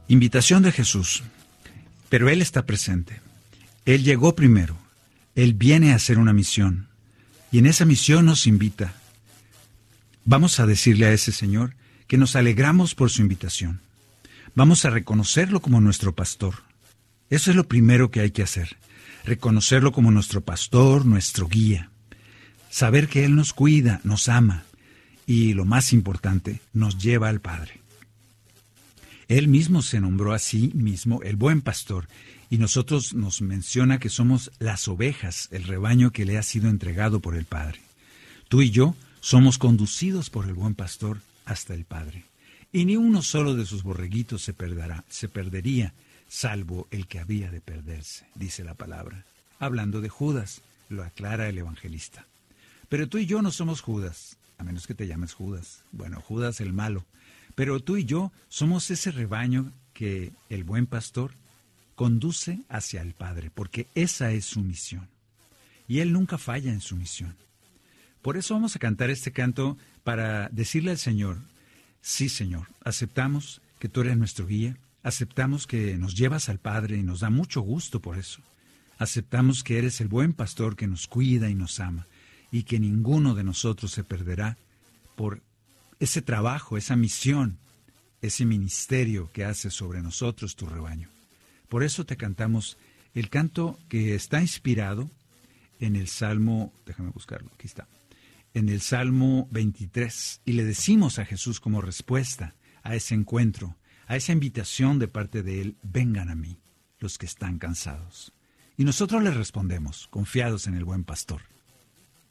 Invitación de Jesús, pero Él está presente. Él llegó primero. Él viene a hacer una misión y en esa misión nos invita. Vamos a decirle a ese Señor que nos alegramos por su invitación. Vamos a reconocerlo como nuestro pastor. Eso es lo primero que hay que hacer. Reconocerlo como nuestro pastor, nuestro guía. Saber que Él nos cuida, nos ama y, lo más importante, nos lleva al Padre. Él mismo se nombró a sí mismo el buen pastor y nosotros nos menciona que somos las ovejas, el rebaño que le ha sido entregado por el Padre. Tú y yo somos conducidos por el buen pastor hasta el Padre. Y ni uno solo de sus borreguitos se perdería, salvo el que había de perderse, dice la palabra. Hablando de Judas, lo aclara el evangelista. Pero tú y yo no somos Judas, a menos que te llames Judas. Bueno, Judas el malo. Pero tú y yo somos ese rebaño que el buen pastor conduce hacia el Padre, porque esa es su misión. Y Él nunca falla en su misión. Por eso vamos a cantar este canto para decirle al Señor, sí, Señor, aceptamos que tú eres nuestro guía, aceptamos que nos llevas al Padre y nos da mucho gusto por eso. Aceptamos que eres el buen pastor que nos cuida y nos ama y que ninguno de nosotros se perderá por ese trabajo, esa misión, ese ministerio que hace sobre nosotros tu rebaño. Por eso te cantamos el canto que está inspirado en el Salmo, déjame buscarlo, aquí está, en el Salmo 23, y le decimos a Jesús como respuesta a ese encuentro, a esa invitación de parte de Él, vengan a mí los que están cansados. Y nosotros le respondemos, confiados en el buen pastor.